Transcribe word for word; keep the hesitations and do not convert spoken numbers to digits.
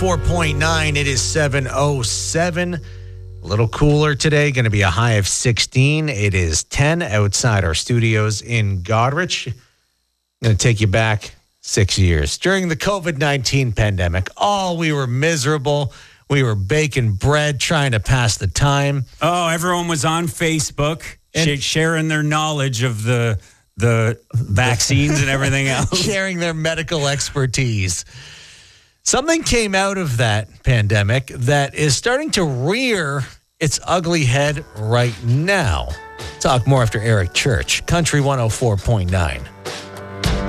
four point nine. It is seven oh seven. A little cooler today. Going to be a high of sixteen. It is ten outside our studios in Goderich. I'm going to take you back six years. During the covid nineteen pandemic, oh, we were miserable. We were baking bread, trying to pass the time. Oh, everyone was on Facebook and sharing their knowledge of the the vaccines and everything else. Sharing their medical expertise. Something came out of that pandemic that is starting to rear its ugly head right now. Talk more after Eric Church, Country one oh four point nine.